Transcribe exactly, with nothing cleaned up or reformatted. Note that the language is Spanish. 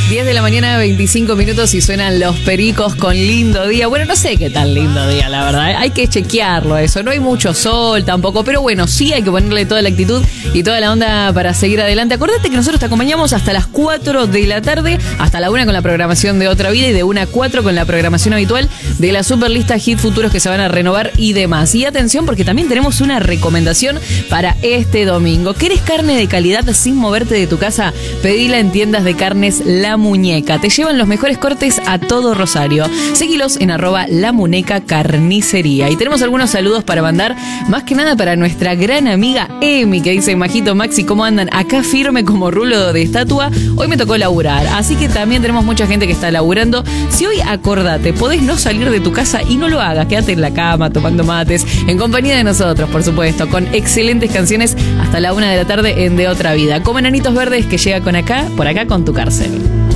diez de la mañana, veinticinco minutos y suenan Los Pericos con Lindo Día. Bueno, no sé qué tal lindo día, la verdad. Hay que chequearlo eso. No hay mucho sol tampoco, pero bueno, sí hay que ponerle toda la actitud y toda la onda para seguir adelante. Acordate que nosotros te acompañamos hasta las cuatro de la tarde, hasta la una con la programación de Otra Vida y de una a cuatro con la programación habitual de la Superlista Hit Futuros que se van a renovar y demás. Y atención porque también tenemos una recomendación para este domingo. ¿Querés carne de calidad sin moverte de tu casa? Pedila en tiendas de carnes La Muñeca. Te llevan los mejores cortes a todo Rosario. Seguilos en arroba La Muñeca Carnicería. Y tenemos algunos saludos para mandar, más que nada para nuestra gran amiga Emi, que dice: Majito, Maxi, ¿cómo andan? Acá firme como rulo de estatua. Hoy me tocó laburar, así que también tenemos mucha gente que está laburando. Si hoy, acordate, podés no salir de tu casa y no lo hagas, quédate en la cama tomando mates, en compañía de nosotros, por supuesto, con excelentes canciones hasta la una de la tarde en De Otra Vida. Como Enanitos Verdes, que llega con acá, por acá con Tu Cárcel.